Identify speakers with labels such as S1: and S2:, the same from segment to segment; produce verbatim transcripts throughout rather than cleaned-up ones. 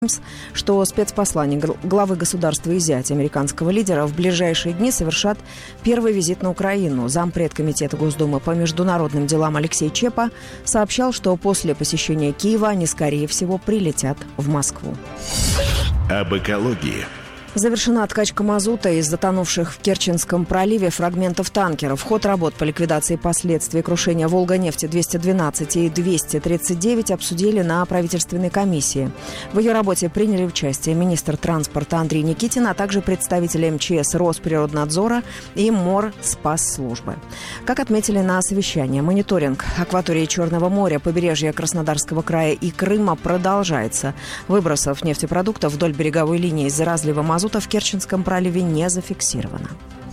S1: что спецпосланник главы государства и зять американского лидера в ближайшие дни совершат первый визит на Украину. Зампред комитета Госдумы по международным делам Алексей Чепа сообщал, что после посещения Киева они, скорее всего, прилетят в Москву.
S2: Об экологии.
S1: Завершена откачка мазута из затонувших в Керченском проливе фрагментов танкеров. Ход работ по ликвидации последствий крушения «Волга-нефти» двести двенадцать и двести тридцать девять обсудили на правительственной комиссии. В ее работе приняли участие министр транспорта Андрей Никитин, а также представители эм че эс, Росприроднадзора и Морспасслужбы. Как отметили на совещании, мониторинг акватории Черного моря, побережья Краснодарского края и Крыма продолжается. Выбросов нефтепродуктов вдоль береговой линии из-за разлива мазута в Керченском проливе не зафиксировано.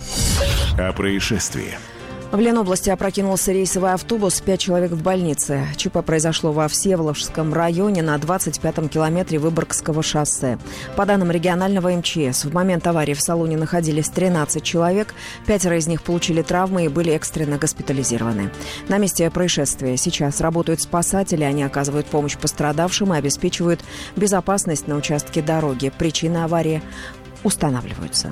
S2: О происшествии.
S1: В Ленобласти опрокинулся рейсовый автобус, пять человек в больнице. ЧП произошло во Всеволожском районе на двадцать пятом километре Выборгского шоссе. По данным регионального эм че эс, в момент аварии в салоне находились тринадцать человек, пятеро из них получили травмы и были экстренно госпитализированы. На месте происшествия сейчас работают спасатели, они оказывают помощь пострадавшим и обеспечивают безопасность на участке дороги. Причины аварии устанавливаются.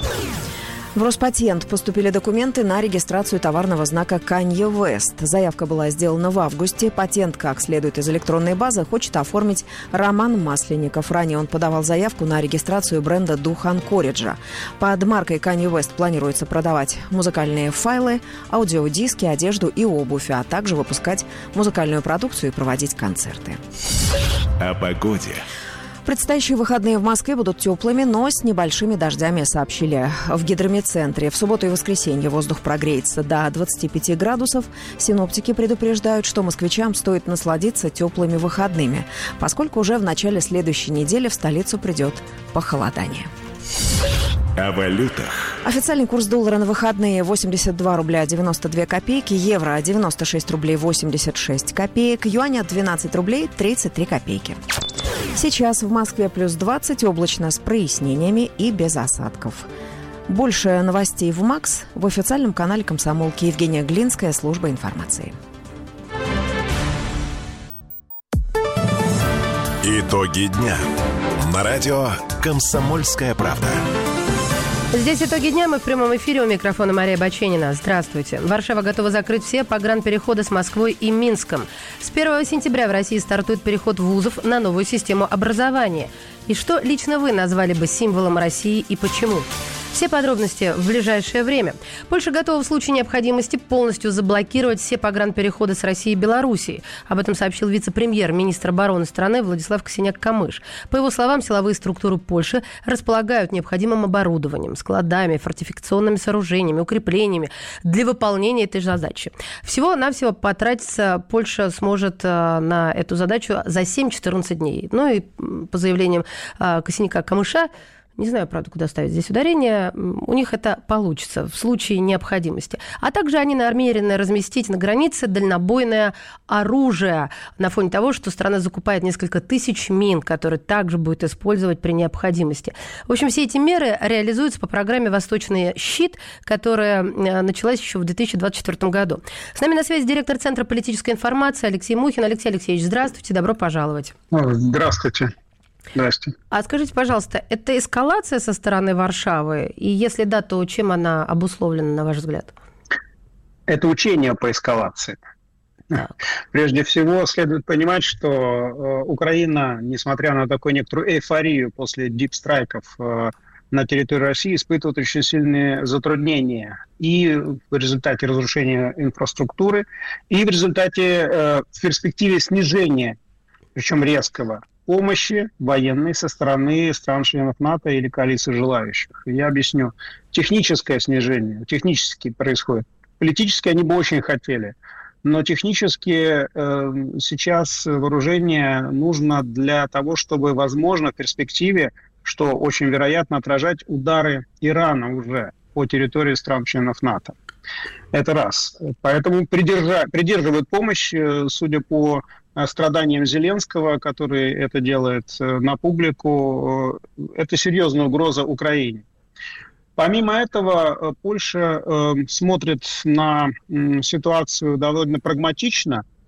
S1: В Роспатент поступили документы на регистрацию товарного знака Kanye West. Заявка была сделана в августе. Патент, как следует из электронной базы, хочет оформить Роман Масленников. Ранее он подавал заявку на регистрацию бренда Духан Кориджа. Под маркой Kanye West планируется продавать музыкальные файлы, аудиодиски, одежду и обувь, а также выпускать музыкальную продукцию и проводить концерты.
S2: О погоде.
S1: Предстоящие выходные в Москве будут теплыми, но с небольшими дождями, сообщили в гидрометцентре. В субботу и воскресенье воздух прогреется до двадцати пяти градусов. Синоптики предупреждают, что москвичам стоит насладиться теплыми выходными, поскольку уже в начале следующей недели в столицу придет похолодание.
S2: О валютах.
S1: Официальный курс доллара на выходные восемьдесят два рубля девяносто две копейки, евро девяносто шесть рублей восемьдесят шесть копеек, юаня двенадцать рублей тридцать три копейки. Сейчас в Москве плюс двадцать, облачно с прояснениями и без осадков. Больше новостей в МАКС в официальном канале «Комсомолки». Евгения Глинская, служба информации.
S2: Итоги дня. На радио «Комсомольская правда».
S3: Здесь итоги дня. Мы в прямом эфире. У микрофона Мария Баченина. Здравствуйте. Варшава готова закрыть все погранпереходы с Москвой и Минском. С первого сентября в России стартует переход вузов на новую систему образования. И что лично вы назвали бы символом России и почему? Все подробности в ближайшее время. Польша готова в случае необходимости полностью заблокировать все погранпереходы с Россией и Белоруссией. Об этом сообщил вице-премьер, министр обороны страны Владислав Косиняк-Камыш. По его словам, силовые структуры Польши располагают необходимым оборудованием, складами, фортификационными сооружениями, укреплениями для выполнения этой задачи. Всего-навсего потратиться Польша сможет на эту задачу за семь-четырнадцать дней. Ну и по заявлениям Косиняка-Камыша, не знаю, правда, куда ставить здесь ударение, у них это получится в случае необходимости. А также они намерены разместить на границе дальнобойное оружие на фоне того, что страна закупает несколько тысяч мин, которые также будет использовать при необходимости. В общем, все эти меры реализуются по программе «Восточный щит», которая началась еще в две тысячи двадцать четвёртом году. С нами на связи директор Центра политической информации Алексей Мухин. Алексей Алексеевич, здравствуйте, добро пожаловать.
S4: Здравствуйте. Здрасте.
S3: А скажите, пожалуйста, это эскалация со стороны Варшавы? И если да, то чем она обусловлена, на ваш взгляд?
S4: Это учение по эскалации. Так. Прежде всего, следует понимать, что э, Украина, несмотря на такую некоторую эйфорию после дипстрайков э, на территории России, испытывает очень сильные затруднения и в результате разрушения инфраструктуры, и в результате, э, в перспективе снижения, причем резкого, помощи военной со стороны стран-членов НАТО или коалиции желающих. Я объясню. Техническое снижение, технически происходит. Политически они бы очень хотели. Но технически э, сейчас вооружение нужно для того, чтобы, возможно, в перспективе, что очень вероятно, отражать удары Ирана уже по территории стран-членов НАТО. Это раз. Поэтому придержа, придерживают помощь, судя по страданиям Зеленского, который это делает на публику. Это серьезная угроза Украине. Помимо этого, Польша э, смотрит на э, ситуацию довольно прагматично.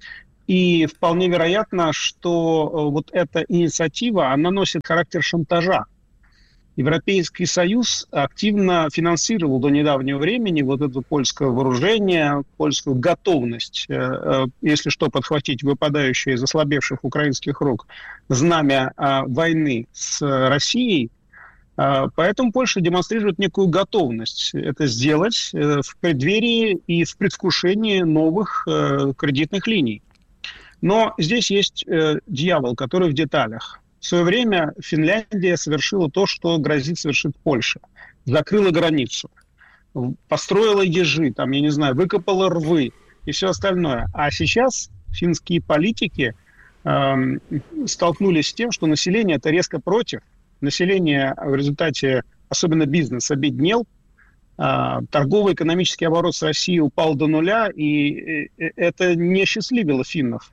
S4: И вполне вероятно, что вот эта инициатива, она носит характер шантажа. Европейский Союз активно финансировал до недавнего времени вот это польское вооружение, польскую готовность, если что, подхватить выпадающее из ослабевших украинских рук знамя войны с Россией. Поэтому Польша демонстрирует некую готовность это сделать в преддверии и в предвкушении новых кредитных линий. Но здесь есть дьявол, который в деталях. В свое время Финляндия совершила то, что грозит совершить Польша. Закрыла границу, построила ежи, там, я не знаю, выкопала рвы и все остальное. А сейчас финские политики э, столкнулись с тем, что население это резко против. Население в результате, особенно бизнес, обеднел. Э, торгово-экономический оборот с Россией упал до нуля, и это не счастливило финнов.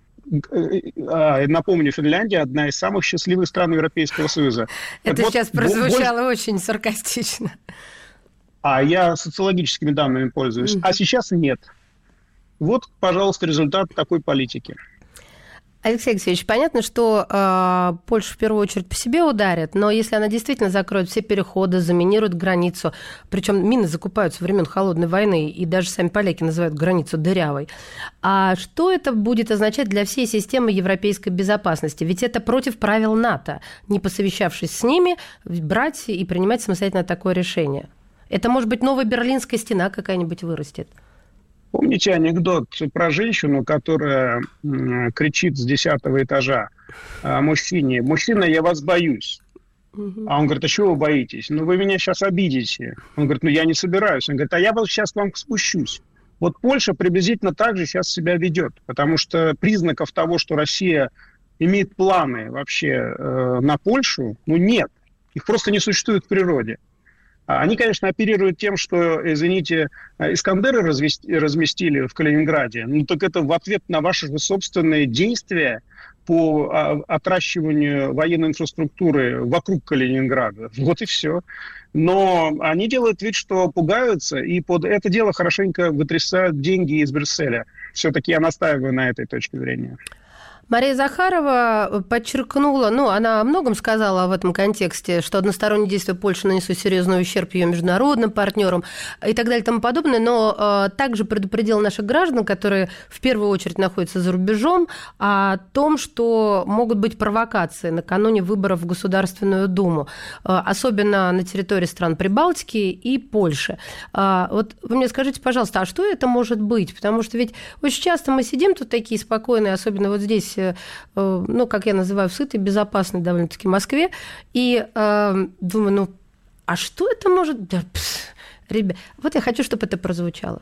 S4: Напомню, Финляндия одна из самых счастливых стран Европейского Союза.
S3: Это
S4: так
S3: сейчас
S4: вот,
S3: прозвучало
S4: больше...
S3: очень саркастично.
S4: А я социологическими данными пользуюсь. Mm-hmm. А сейчас нет. Вот, пожалуйста, результат такой политики.
S3: Алексей Алексеевич, понятно, что э, Польша в первую очередь по себе ударит, но если она действительно закроет все переходы, заминирует границу, причем мины закупают со времен Холодной войны, и даже сами поляки называют границу дырявой, а что это будет означать для всей системы европейской безопасности? Ведь это против правил НАТО, не посовещавшись с ними, брать и принимать самостоятельно такое решение. Это, может быть, новая Берлинская стена какая-нибудь вырастет?
S4: Помните анекдот про женщину, которая кричит с десятого этажа мужчине: «Мужчина, я вас боюсь». Угу. А он говорит: «А чего вы боитесь? Ну, вы меня сейчас обидите». Он говорит: «Ну, я не собираюсь». Он говорит: «А я вот сейчас к вам спущусь». Вот Польша приблизительно так же сейчас себя ведет, потому что признаков того, что Россия имеет планы вообще э, на Польшу, ну, нет. Их просто не существует в природе. Они, конечно, оперируют тем, что, извините, Искандеры разместили в Калининграде. Ну, так это в ответ на ваши же собственные действия по отращиванию военной инфраструктуры вокруг Калининграда. Вот и все. Но они делают вид, что пугаются, и под это дело хорошенько вытрясают деньги из Брюсселя. Все-таки я настаиваю на этой точке зрения.
S3: Мария Захарова подчеркнула, ну, она о многом сказала в этом контексте, что односторонние действия Польши нанесут серьезный ущерб ее международным партнерам и так далее и тому подобное, но э, также предупредила наших граждан, которые в первую очередь находятся за рубежом, о том, что могут быть провокации накануне выборов в Государственную Думу, э, особенно на территории стран Прибалтики и Польши. Э, вот вы мне скажите, пожалуйста, а что это может быть? Потому что ведь очень часто мы сидим тут такие спокойные, особенно вот здесь, ну, как я называю, в сытой, безопасной довольно-таки Москве, и э, думаю, ну, а что это может... Да, пс, ребят, вот я хочу, чтобы это прозвучало.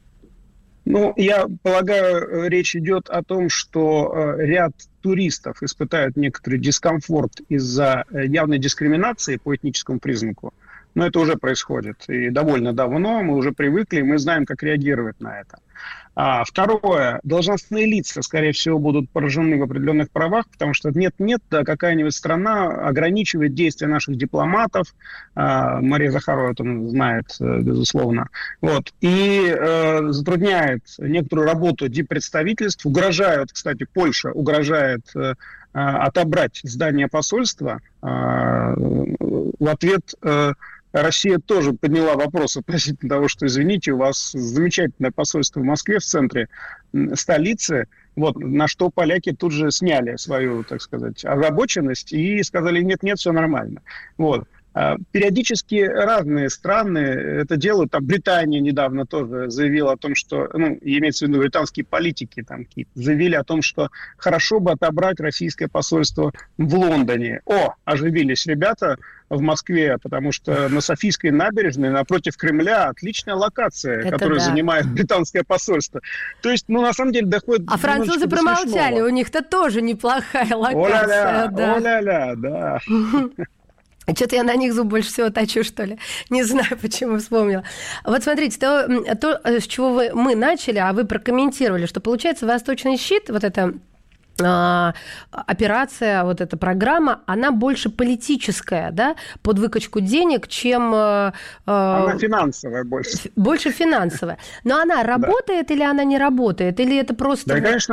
S4: Ну, я полагаю, речь идет о том, что ряд туристов испытают некоторый дискомфорт из-за явной дискриминации по этническому признаку. Но это уже происходит. И довольно давно мы уже привыкли, мы знаем, как реагировать на это. А второе. Должностные лица, скорее всего, будут поражены в определенных правах, потому что нет-нет, да, какая-нибудь страна ограничивает действия наших дипломатов. А, Мария Захарова это знает, безусловно. Вот. И э, затрудняет некоторую работу диппредставительств. Угрожают, кстати, Польша угрожает э, отобрать здание посольства. Э, в ответ... Э, Россия тоже подняла вопрос относительно того, что, извините, у вас замечательное посольство в Москве, в центре столицы, вот, на что поляки тут же сняли свою, так сказать, озабоченность и сказали: нет-нет, все нормально. Вот. Периодически разные страны это делают. Там Британия недавно тоже заявила о том, что, ну, имеется в виду британские политики, там, заявили о том, что хорошо бы отобрать российское посольство в Лондоне. О, оживились ребята в Москве, потому что на Софийской набережной напротив Кремля отличная локация, это которую да. занимает британское посольство. То есть, ну, на самом деле, доходит...
S3: А французы промолчали, смешного. У них-то тоже неплохая локация.
S4: О-ля-ля, да. О-ля-ля, да.
S3: Что-то я на них зуб больше всего точу, что ли. Не знаю, почему вспомнила. Вот смотрите, то, то с чего вы, мы начали, а вы прокомментировали, что получается «Восточный щит», вот эта э, операция, вот эта программа, она больше политическая, да, под выкачку денег, чем... Э,
S4: она финансовая больше.
S3: Больше финансовая. Но она работает да. или она не работает? Или это просто...
S4: Да, конечно...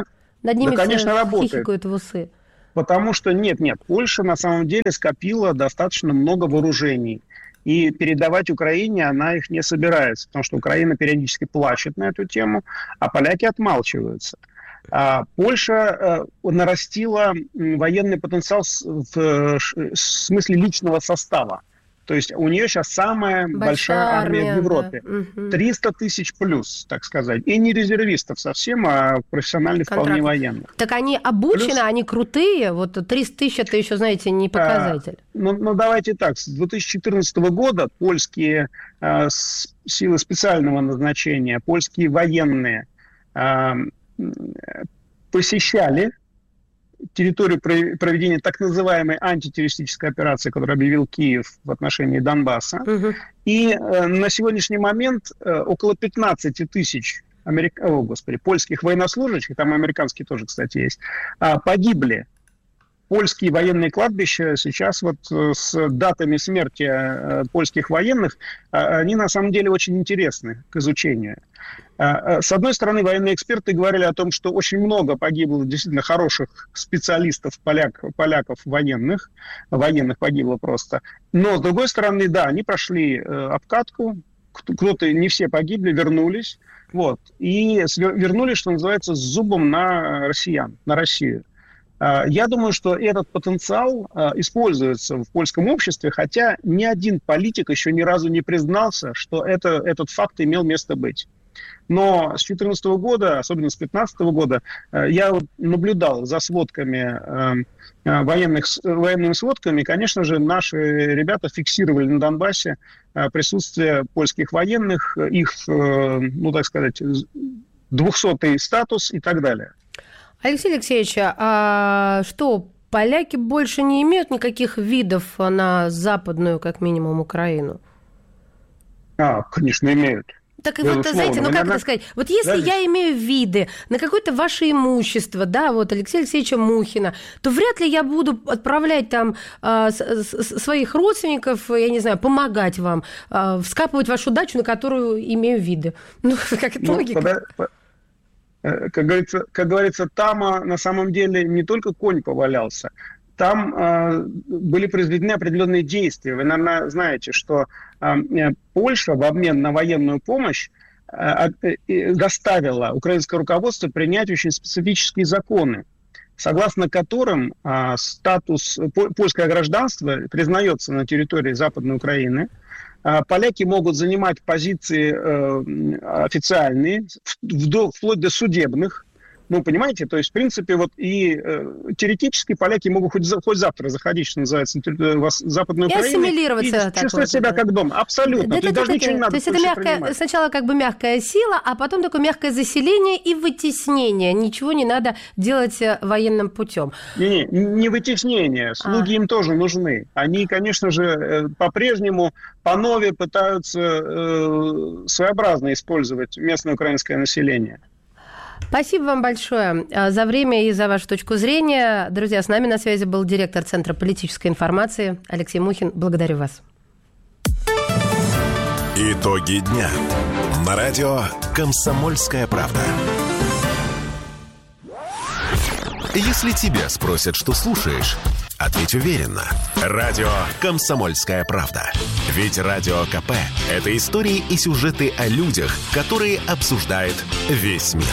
S3: Над ними
S4: да, конечно,
S3: все
S4: работает.
S3: хихикают в усы.
S4: Потому что нет, нет, Польша на самом деле скопила достаточно много вооружений. И передавать Украине она их не собирается, потому что Украина периодически плачет на эту тему, а поляки отмалчиваются. А Польша э, нарастила военный потенциал в, в смысле личного состава. То есть у нее сейчас самая большая, большая армия, армия в Европе. Да. триста тысяч плюс, так сказать. И не резервистов совсем, а профессиональных вполне военных.
S3: Так они обучены, плюс... они крутые? Вот триста тысяч это еще, знаете, не показатель.
S4: А, ну, ну, давайте так. С две тысячи четырнадцатого года польские а, с, силы специального назначения, польские военные а, посещали территорию проведения так называемой антитеррористической операции, которую объявил Киев в отношении Донбасса. Угу. И э, на сегодняшний момент э, около пятнадцать тысяч америк... О, господи, польских военнослужащих, там американские тоже, кстати, есть, э, погибли. Польские военные кладбища сейчас вот э, с датами смерти э, польских военных, э, они на самом деле очень интересны к изучению. С одной стороны, военные эксперты говорили о том, что очень много погибло действительно хороших специалистов, поляк, поляков военных, военных погибло просто. Но, с другой стороны, да, они прошли обкатку, кто-то, не все погибли, вернулись, вот, и вернулись, что называется, с зубом на россиян, на Россию. Я думаю, что этот потенциал используется в польском обществе, хотя ни один политик еще ни разу не признался, что это, этот факт имел место быть. Но с две тысячи четырнадцатого года, особенно с две тысячи пятнадцатого года, я наблюдал за сводками, военных, военными сводками. Конечно же, наши ребята фиксировали на Донбассе присутствие польских военных, их, ну так сказать, двухсотый статус и так далее.
S3: Алексей Алексеевич, а что, поляки больше не имеют никаких видов на западную, как минимум, Украину?
S4: А, конечно, имеют.
S3: Так и вот, знаете, ну как это сказать, вот если да, я имею виды на какое-то ваше имущество, да, вот Алексея Алексеевича Мухина, то вряд ли я буду отправлять там э, с, с, своих родственников, я не знаю, помогать вам, э, вскапывать вашу дачу, на которую имею виды. Ну, как это ну, логика? Пода-
S4: как говорится, как говорится, там на самом деле не только конь повалялся, там э, были произведены определенные действия. Вы, наверное, знаете, что э, Польша в обмен на военную помощь э, э, заставила украинское руководство принять очень специфические законы, согласно которым э, статус, по, польское гражданство признается на территории Западной Украины. Э, поляки могут занимать позиции э, официальные, вплоть до судебных. Ну, понимаете, то есть, в принципе, вот и э, теоретически поляки могут хоть, за, хоть завтра заходить, что называется, на Западную Украину. И
S3: ассимилироваться.
S4: И чувствовать себя да. как дом. Абсолютно.
S3: Да,
S4: то есть,
S3: да,
S4: даже
S3: да,
S4: ничего
S3: да.
S4: не надо.
S3: То есть, это мягкое, сначала как бы мягкая сила, а потом такое мягкое заселение и вытеснение. Ничего не надо делать военным путем.
S4: Не, не, не вытеснение. Слуги а. им тоже нужны. Они, конечно же, по-прежнему по нове пытаются э, своеобразно использовать местное украинское население.
S3: Спасибо вам большое за время и за вашу точку зрения. Друзья, с нами на связи был директор Центра политической информации Алексей Мухин. Благодарю вас.
S2: Итоги дня. На радио «Комсомольская правда». Если тебя спросят, что слушаешь, ответь уверенно. Радио «Комсомольская правда». Ведь Радио КП – это истории и сюжеты о людях, которые обсуждает весь мир.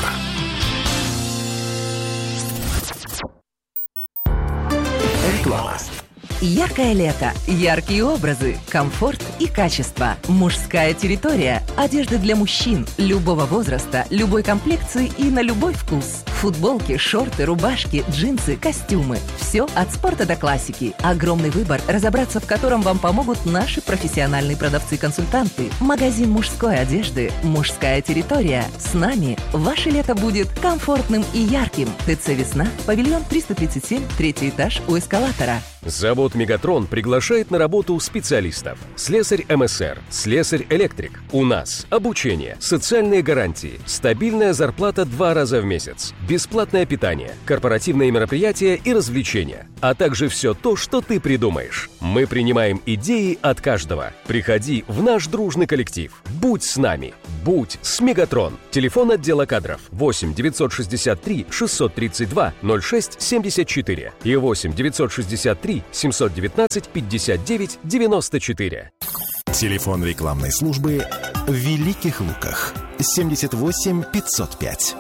S5: Реклама. Яркое лето, яркие образы, комфорт и качество. Мужская территория. Одежда для мужчин любого возраста, любой комплекции и на любой вкус. Футболки, шорты, рубашки, джинсы, костюмы. Все от спорта до классики. Огромный выбор, разобраться в котором вам помогут наши профессиональные продавцы-консультанты. Магазин мужской одежды «Мужская территория». С нами ваше лето будет комфортным и ярким. ТЦ «Весна», павильон триста тридцать семь, третий этаж у эскалатора.
S6: Завод «Мегатрон» приглашает на работу специалистов. Слесарь эм эс эр, слесарь-электрик. У нас обучение, социальные гарантии, стабильная зарплата два раза в месяц, бесплатное питание, корпоративные мероприятия и развлечения, а также все то, что ты придумаешь. Мы принимаем идеи от каждого. Приходи в наш дружный коллектив. Будь с нами. Будь с Мегатрон. Телефон отдела кадров восемь девятьсот шестьдесят три шестьсот тридцать два ноль шесть семьдесят четыре и восемь девятьсот шестьдесят три семьсот девятнадцать пятьдесят девять девяносто четыре.
S2: Телефон рекламной службы в Великих Луках семьдесят восемь пятьсот пять.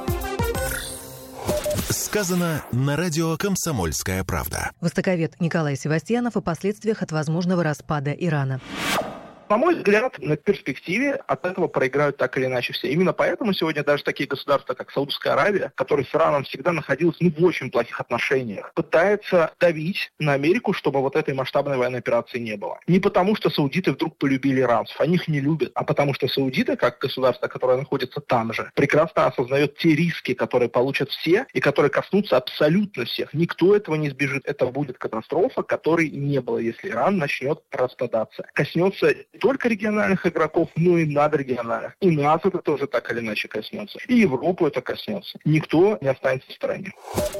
S2: Сказано на радио «Комсомольская правда».
S7: Востоковед Николай Севастьянов о последствиях от возможного распада Ирана.
S8: На мой взгляд, на перспективе от этого проиграют так или иначе все. Именно поэтому сегодня даже такие государства, как Саудовская Аравия, которые с Ираном всегда находились ну, в очень плохих отношениях, пытаются давить на Америку, чтобы вот этой масштабной военной операции не было. Не потому, что саудиты вдруг полюбили иранцев, они их не любят, а потому что саудиты, как государство, которое находится там же, прекрасно осознает те риски, которые получат все и которые коснутся абсолютно всех. Никто этого не избежит. Это будет катастрофа, которой не было, если Иран начнет распадаться. Коснется только региональных игроков, но и надрегиональных. И нас это тоже так или иначе коснется. И Европу это коснется. Никто не останется в стороне.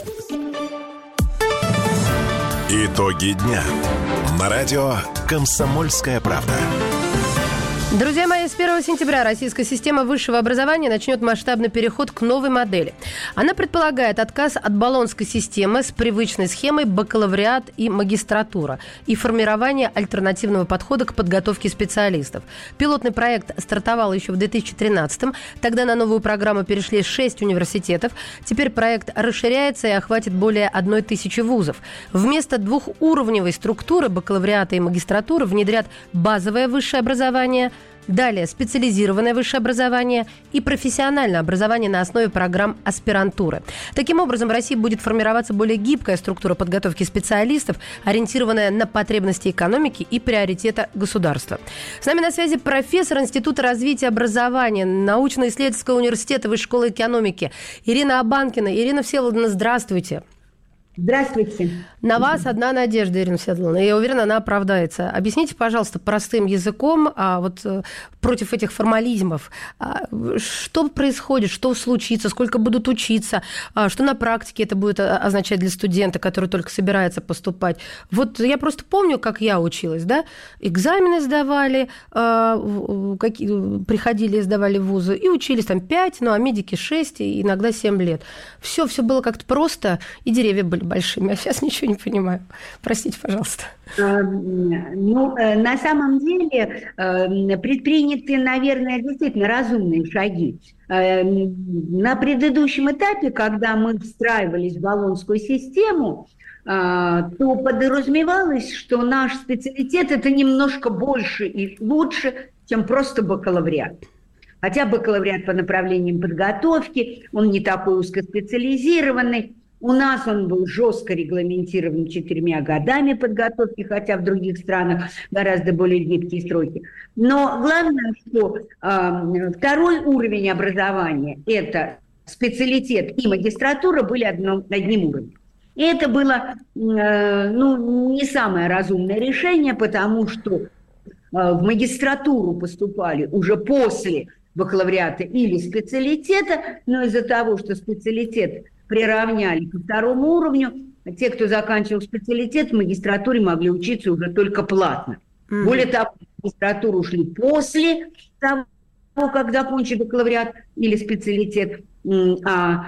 S2: Итоги дня. На радио «Комсомольская правда».
S3: Друзья мои, с первого сентября российская система высшего образования начнет масштабный переход к новой модели. Она предполагает отказ от болонской системы с привычной схемой бакалавриат и магистратура и формирование альтернативного подхода к подготовке специалистов. Пилотный проект стартовал еще в две тысячи тринадцатом. Тогда на новую программу перешли шесть университетов. Теперь проект расширяется и охватит более одной тысячи вузов. Вместо двухуровневой структуры бакалавриата и магистратуры внедрят базовое высшее образование, далее специализированное высшее образование и профессиональное образование на основе программ аспирантуры. Таким образом, в России будет формироваться более гибкая структура подготовки специалистов, ориентированная на потребности экономики и приоритета государства. С нами на связи профессор Института развития образования Научно-исследовательского университета Высшей школы экономики Ирина Абанкина. Ирина Всеволодовна, здравствуйте.
S9: Здравствуйте.
S3: На вас одна надежда, Ирина Всеволодовна. Я уверена, она оправдается. Объясните, пожалуйста, простым языком, а вот против этих формализмов, что происходит, что случится, сколько будут учиться, что на практике это будет означать для студента, который только собирается поступать. Вот я просто помню, как я училась, да? Экзамены сдавали, приходили, сдавали в вузы и учились там пять, ну а медики шесть, и иногда семь лет. Все, все было как-то просто, и деревья были большими, а сейчас ничего не понимаю. Простите, пожалуйста.
S9: Ну, на самом деле предприняты, наверное, действительно разумные шаги. На предыдущем этапе, когда мы встраивались в болонскую систему, то подразумевалось, что наш специалитет – это немножко больше и лучше, чем просто бакалавриат. Хотя бакалавриат по направлениям подготовки, он не такой узкоспециализированный. У нас он был жестко регламентирован четырьмя годами подготовки, хотя в других странах гораздо более гибкие сроки. Но главное, что э, второй уровень образования – это специалитет и магистратура были одно, одним уровнем. И это было э, ну, не самое разумное решение, потому что э, в магистратуру поступали уже после бакалавриата или специалитета, но из-за того, что специалитет приравняли ко второму уровню, те, кто заканчивал специалитет, в магистратуре могли учиться уже только платно. Mm-hmm. Более того, в магистратуру ушли после того, как закончили бакалавриат или специалитет, а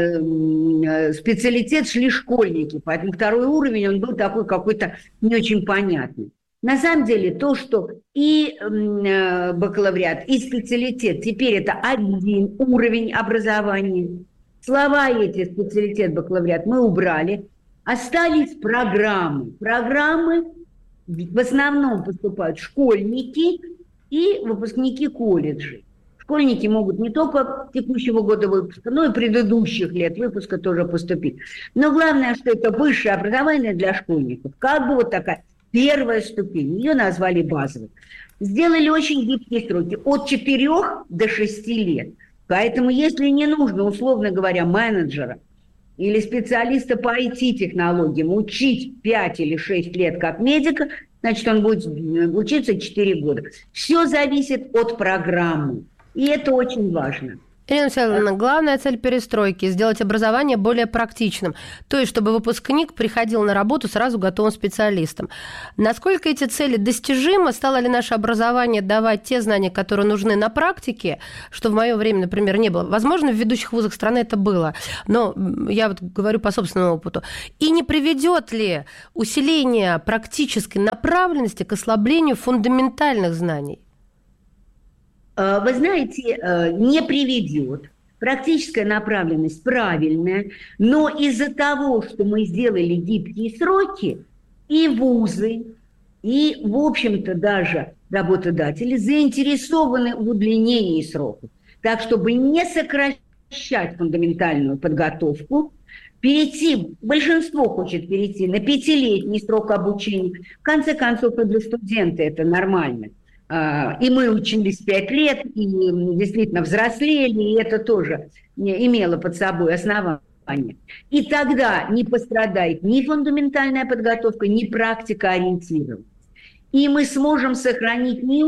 S9: э, специалитет шли школьники, поэтому второй уровень, он был такой какой-то не очень понятный. На самом деле то, что и э, бакалавриат, и специалитет теперь это один уровень образования. Слова эти, специалитет, бакалавриат, мы убрали. Остались программы. Программы в основном поступают школьники и выпускники колледжей. Школьники могут не только текущего года выпуска, но и предыдущих лет выпуска тоже поступить. Но главное, что это высшее образование для школьников. Как бы вот такая первая ступень. Ее назвали базовой. Сделали очень гибкие сроки. От четырёх до шести лет. Поэтому, если не нужно, условно говоря, менеджера или специалиста по ай ти-технологиям учить пять или шесть лет как медика, значит, он будет учиться четыре года. Все зависит от программы. И это очень важно.
S3: Ирина Михайловна, главная цель перестройки – сделать образование более практичным. То есть, чтобы выпускник приходил на работу сразу готовым специалистом. Насколько эти цели достижимы? Стало ли наше образование давать те знания, которые нужны на практике, что в мое время, например, не было? Возможно, в ведущих вузах страны это было, но я вот говорю по собственному опыту. И не приведет ли усиление практической направленности к ослаблению фундаментальных знаний?
S9: Вы знаете, не приведет. Практическая направленность правильная, но из-за того, что мы сделали гибкие сроки, и вузы, и, в общем-то, даже работодатели заинтересованы в удлинении сроков. Так, чтобы не сокращать фундаментальную подготовку, перейти, большинство хочет перейти на пятилетний срок обучения. В конце концов, и для студента это нормально. И мы учились пять лет, и действительно взрослели, и это тоже имело под собой основание. И тогда не пострадает ни фундаментальная подготовка, ни практика ориентированность. И мы сможем сохранить не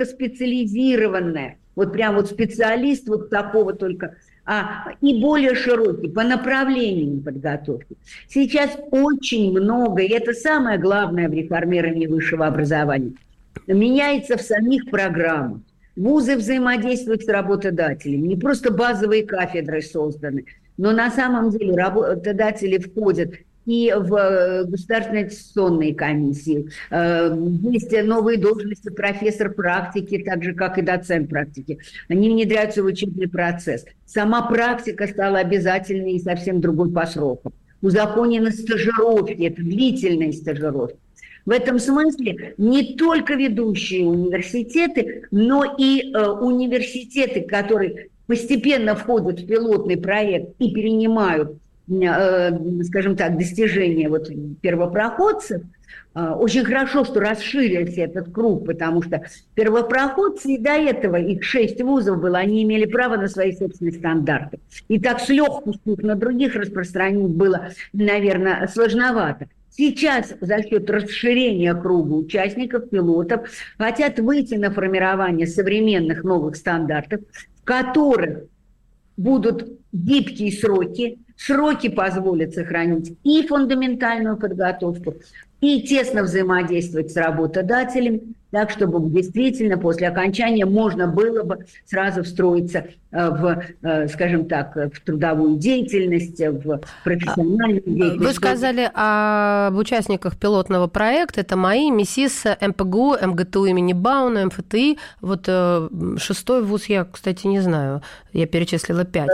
S9: узкоспециализированное, вот прям вот специалист вот такого только, а и более широкий по направлениям подготовки. Сейчас очень много, и это самое главное в реформировании высшего образования, меняется в самих программах. Вузы взаимодействуют с работодателями. Не просто базовые кафедры созданы, но на самом деле работодатели входят и в государственные аттестационные комиссии. Есть новые должности профессор практики, так же, как и доцент практики. Они внедряются в учебный процесс. Сама практика стала обязательной и совсем другой по срокам. Узаконены стажировки, это длительные стажировки. В этом смысле не только ведущие университеты, но и э, университеты, которые постепенно входят в пилотный проект и перенимают, э, скажем так, достижения вот первопроходцев. Э, очень хорошо, что расширился этот круг, потому что первопроходцы, и до этого их шесть вузов было, они имели право на свои собственные стандарты. И так с легкостью на других распространить было, наверное, сложновато. Сейчас за счет расширения круга участников, пилотов, хотят выйти на формирование современных новых стандартов, в которых будут гибкие сроки, сроки позволят сохранить и фундаментальную подготовку, и тесно взаимодействовать с работодателем, так, чтобы действительно после окончания можно было бы сразу встроиться в, скажем так, в трудовую деятельность, в профессиональную деятельность.
S3: Вы сказали об участниках пилотного проекта. Это МАИ, МИСИС, МПГУ, МГТУ имени Бауна, МФТИ. Вот шестой вуз я, кстати, не знаю. Я перечислила пять.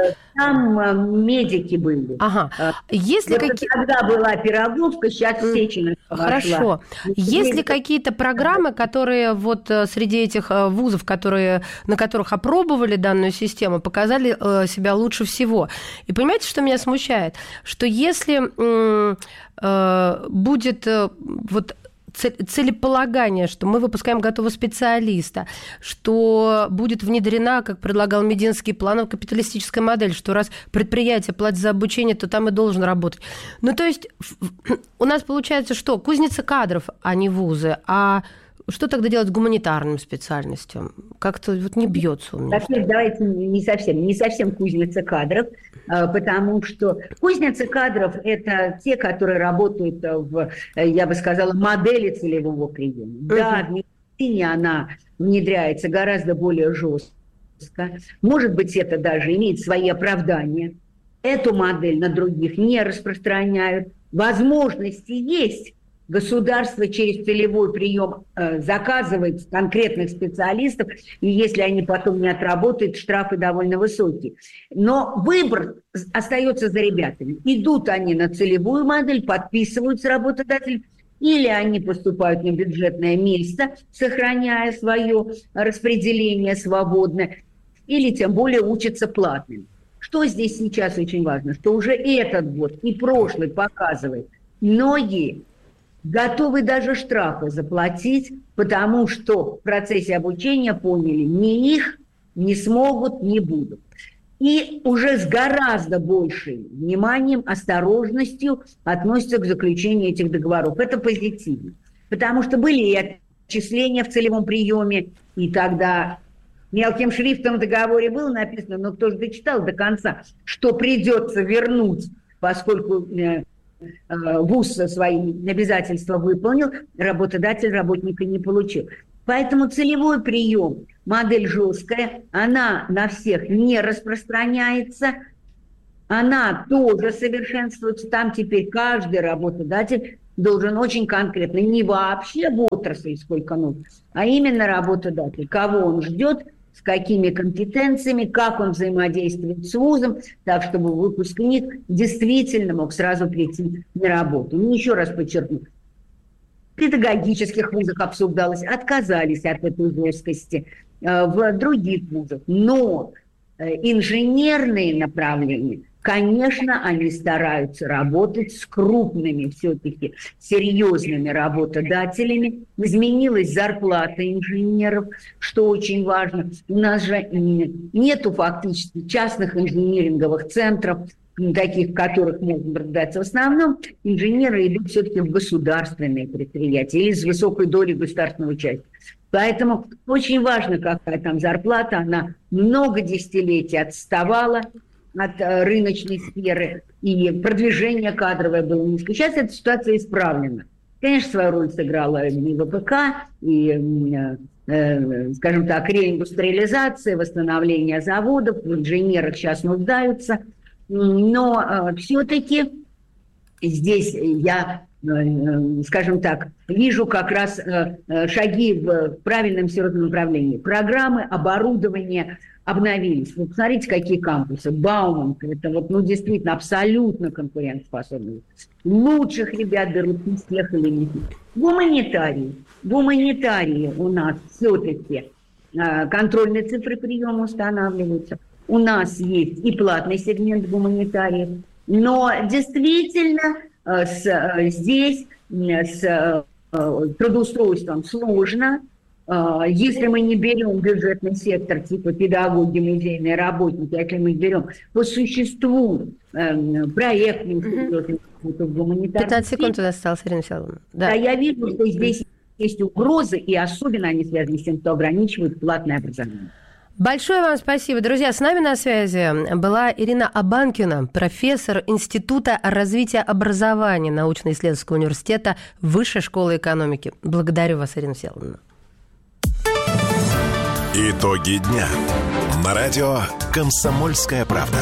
S9: Там медики были.
S3: Ага. Если
S9: вот
S3: какие...
S9: Тогда была Пироговка, сейчас Сечина вошла.
S3: Хорошо. Есть ли какие-то программы, которые вот среди этих вузов, которые, на которых опробовали данную систему, показали себя лучше всего? И понимаете, что меня смущает? Что если будет вот целеполагание, что мы выпускаем готового специалиста, что будет внедрена, как предлагал Мединский, плановая капиталистическая модель, что раз предприятие платит за обучение, то там и должен работать. Ну, то есть у нас получается что? Кузница кадров, а не вузы. А что тогда делать с гуманитарным специальностью? Как-то вот не бьется у меня.
S9: Теперь давайте не совсем, не совсем кузница кадров, потому что кузница кадров – это те, которые работают в, я бы сказала, модели целевого приема. Uh-huh. Да, в медицине она внедряется гораздо более жестко. Может быть, это даже имеет свои оправдания. Эту модель на других не распространяют. Возможности есть. Государство через целевой прием э, заказывает конкретных специалистов, и если они потом не отработают, штрафы довольно высокие. Но выбор остается за ребятами. Идут они на целевую модель, подписывают с работодателем, или они поступают на бюджетное место, сохраняя свое распределение свободное, или тем более учатся платным. Что здесь сейчас очень важно? Что уже этот год и прошлый показывает, многие готовы даже штрафы заплатить, потому что в процессе обучения поняли, ни их не смогут, не будут. И уже с гораздо большим вниманием, осторожностью относятся к заключению этих договоров. Это позитивно. Потому что были и отчисления в целевом приеме, и тогда мелким шрифтом в договоре было написано, но кто же дочитал до конца, что придется вернуть, поскольку э, э, вуз свои обязательства выполнил, работодатель работника не получил. Поэтому целевой прием, модель жесткая, она на всех не распространяется, она тоже совершенствуется. Там теперь каждый работодатель должен очень конкретно, не вообще в отрасли сколько нужно, а именно работодатель, кого он ждет, с какими компетенциями, как он взаимодействует с вузом, так, чтобы выпускник действительно мог сразу прийти на работу. Ну, еще раз подчеркну, в педагогических вузах обсуждалось, отказались от этой жесткости, в других вузах. Но инженерные направления, конечно, они стараются работать с крупными все-таки серьезными работодателями. Изменилась зарплата инженеров, что очень важно. У нас же нету фактически частных инжиниринговых центров, таких, в которых можно продаться. В основном инженеры идут все-таки в государственные предприятия или с высокой долей государственного участия. Поэтому очень важно, какая там зарплата. Она много десятилетий отставала от рыночной сферы, и продвижение кадровое было низко. Сейчас эта ситуация исправлена. Конечно, свою роль сыграла и ВПК, и, э, скажем так, реиндустриализация, восстановление заводов, в инженерах сейчас нуждаются. Но э, все-таки здесь я, э, скажем так, вижу как раз э, шаги в правильном серьезном направлении. Программы, оборудование обновились. Вы посмотрите, какие кампусы. Бауманка, это вот, ну, действительно абсолютно конкурентоспособные. Лучших ребят берут не с тех или не тех. Гуманитарии. Гуманитарии у нас все-таки э, контрольные цифры приема устанавливаются. У нас есть и платный сегмент гуманитариев. Но действительно э, с, э, здесь э, с э, трудоустройством сложно. Если мы не берем бюджетный сектор, типа педагоги, музейные работники, если мы берем по существу э, проектный институт в гуманитарном...
S3: пятнадцать секунд у нас осталось, Ирина Всеволодовна. Да.
S9: Да, я вижу, что здесь есть угрозы, и особенно они связаны с тем, что ограничивают платное образование.
S3: Большое вам спасибо. Друзья, с нами на связи была Ирина Абанкина, профессор Института развития образования научно-исследовательского университета Высшей школы экономики. Благодарю вас, Ирина Всеволодовна.
S2: Итоги дня. На радио «Комсомольская правда».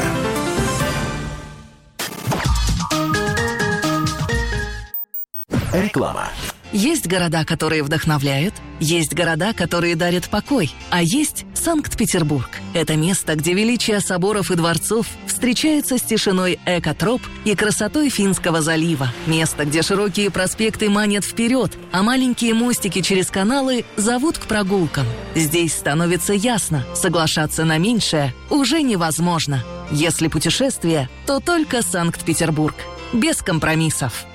S2: Реклама.
S5: Есть города, которые вдохновляют, есть города, которые дарят покой, а есть Санкт-Петербург. Это место, где величие соборов и дворцов встречается с тишиной экотроп и красотой Финского залива. Место, где широкие проспекты манят вперед, а маленькие мостики через каналы зовут к прогулкам. Здесь становится ясно, соглашаться на меньшее уже невозможно. Если путешествие, то только Санкт-Петербург. Без компромиссов.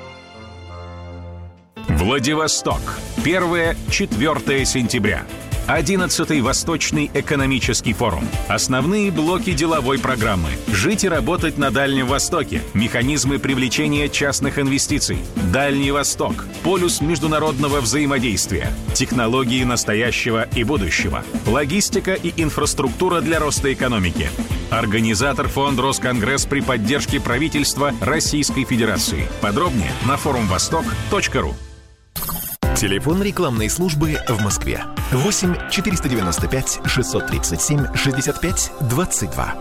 S10: Владивосток. первое-четвёртое сентября. одиннадцатый Восточный экономический форум. Основные блоки деловой программы. Жить и работать на Дальнем Востоке. Механизмы привлечения частных инвестиций. Дальний Восток. Полюс международного взаимодействия. Технологии настоящего и будущего. Логистика и инфраструктура для роста экономики. Организатор фонд Росконгресс при поддержке правительства Российской Федерации. Подробнее на форум восток точка ру.
S2: Телефон рекламной службы в Москве. восемь четыреста девяносто пять шестьсот тридцать семь шестьдесят пять двадцать два.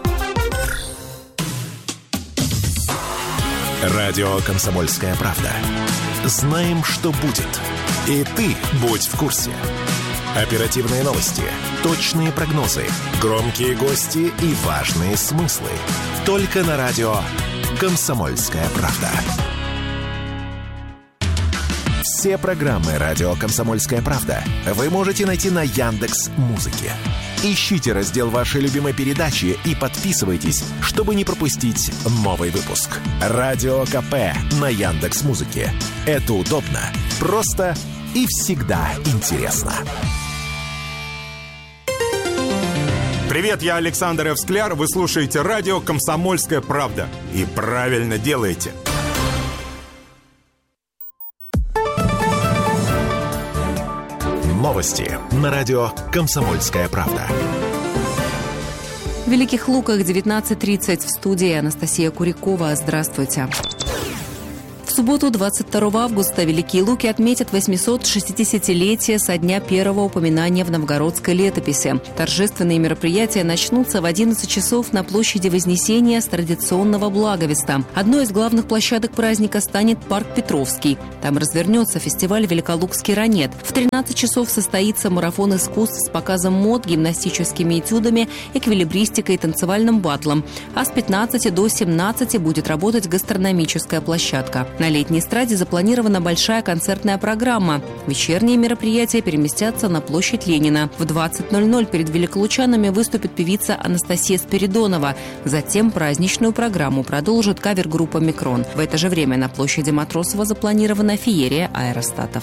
S2: Радио «Комсомольская правда». Знаем, что будет. И ты будь в курсе. Оперативные новости, точные прогнозы, громкие гости и важные смыслы. Только на радио «Комсомольская правда». Все программы «Радио Комсомольская правда» вы можете найти на Яндекс.Музыке. Ищите раздел вашей любимой передачи и подписывайтесь, чтобы не пропустить новый выпуск. Радио КП на Яндекс.Музыке. Это удобно, просто и всегда интересно.
S11: Привет, я Александр Эвскляр. Вы слушаете радио «Комсомольская правда». И правильно делаете.
S2: Новости на радио «Комсомольская правда».
S12: В Великих Луках девятнадцать тридцать. В студии Анастасия Курякова. Здравствуйте. В субботу, двадцать второго августа, Великие Луки отметят восемьсот шестидесятилетие со дня первого упоминания в новгородской летописи. Торжественные мероприятия начнутся в одиннадцать часов на площади Вознесения с традиционного благовеста. Одной из главных площадок праздника станет парк Петровский. Там развернется фестиваль «Великолукский ранет». В тринадцать часов состоится марафон искусств с показом мод, гимнастическими этюдами, эквилибристикой и танцевальным баттлом. А с пятнадцати до семнадцати будет работать гастрономическая площадка. На летней эстраде запланирована большая концертная программа. Вечерние мероприятия переместятся на площадь Ленина. В двадцать ноль ноль перед великолучанами выступит певица Анастасия Спиридонова. Затем праздничную программу продолжит кавер-группа «Микрон». В это же время на площади Матросова запланирована феерия аэростатов.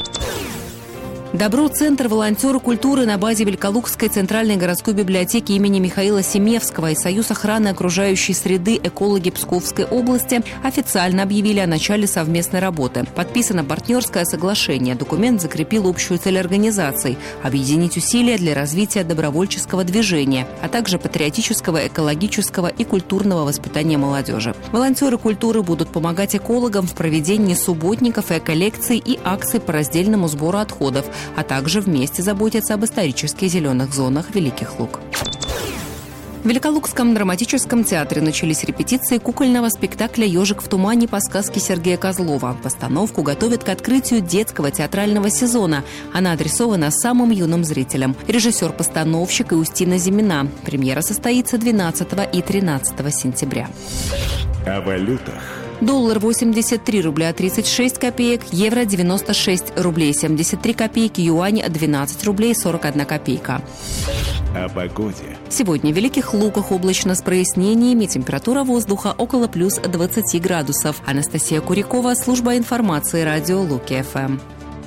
S12: Добро Центр волонтеры культуры на базе Великолукской центральной городской библиотеки имени Михаила Семевского и Союз охраны окружающей среды «Экологи» Псковской области официально объявили о начале совместной работы. Подписано партнерское соглашение. Документ закрепил общую цель организаций – объединить усилия для развития добровольческого движения, а также патриотического, экологического и культурного воспитания молодежи. Волонтеры культуры будут помогать экологам в проведении субботников, эко-лекций и акций по раздельному сбору отходов, а также вместе заботиться об исторически зеленых зонах Великих Луг. В Великолукском драматическом театре начались репетиции кукольного спектакля «Ежик в тумане» по сказке Сергея Козлова. Постановку готовят к открытию детского театрального сезона. Она адресована самым юным зрителям. Режиссер-постановщик Иустина Зимина. Премьера состоится двенадцатого и тринадцатого сентября.
S2: О валютах.
S12: Доллар восемьдесят три рубля тридцать шесть копеек, евро девяносто шесть рублей семьдесят три копейки, юань двенадцать рублей сорок одна копейка.
S2: О погоде.
S12: Сегодня в Великих Луках облачно с прояснениями, температура воздуха около плюс двадцати градусов. Анастасия Курякова, служба информации, радио Луки-ФМ.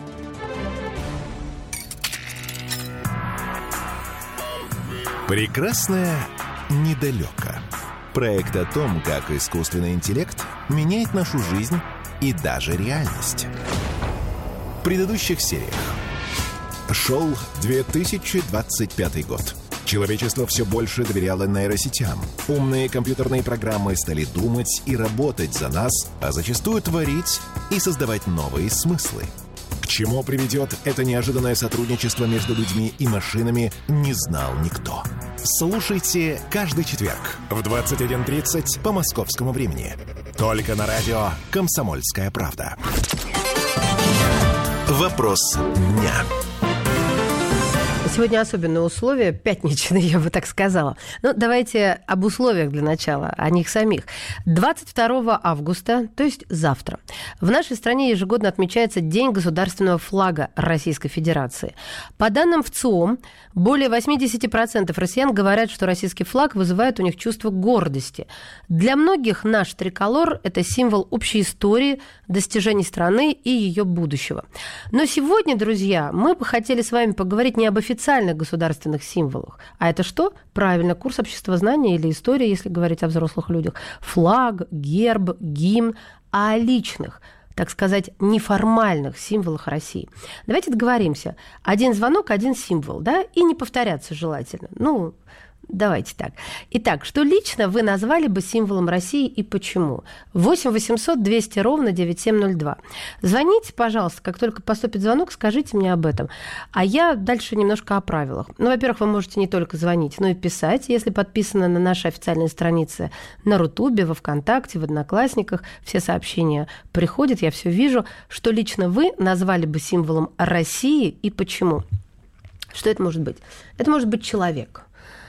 S2: Прекрасное недалеко. Проект о том, как искусственный интеллект меняет нашу жизнь и даже реальность. В предыдущих сериях. Шел две тысячи двадцать пятый год. Человечество все больше доверяло нейросетям. Умные компьютерные программы стали думать и работать за нас, а зачастую творить и создавать новые смыслы. К чему приведет это неожиданное сотрудничество между людьми и машинами, не знал никто. Слушайте каждый четверг в двадцать один тридцать по московскому времени. Только на радио «Комсомольская правда». Вопрос дня.
S3: Сегодня особенные условия, пятничные, я бы так сказала. Ну, давайте об условиях для начала, о них самих. двадцать второго августа, то есть завтра, в нашей стране ежегодно отмечается День государственного флага Российской Федерации. По данным ВЦИОМ, более восемьдесят процентов россиян говорят, что российский флаг вызывает у них чувство гордости. Для многих наш триколор – это символ общей истории, достижений страны и ее будущего. Но сегодня, друзья, мы бы хотели с вами поговорить не об официальном, официальных государственных символах. А это что? Правильно, курс обществознания или история, если говорить о взрослых людях. Флаг, герб, гимн, а о личных, так сказать, неформальных символах России. Давайте договоримся. Один звонок, один символ, да? И не повторяться желательно. Ну, давайте так. Итак, что лично вы назвали бы символом России и почему? восемь восемьсот двести ровно девяносто семь ноль два. Звоните, пожалуйста, как только поступит звонок, скажите мне об этом. А я дальше немножко о правилах. Ну, во-первых, вы можете не только звонить, но и писать, если подписаны на наши официальные страницы на Рутубе, во Вконтакте, в Одноклассниках. Все сообщения приходят, я все вижу. Что лично вы назвали бы символом России и почему? Что это может быть? Это может быть человек,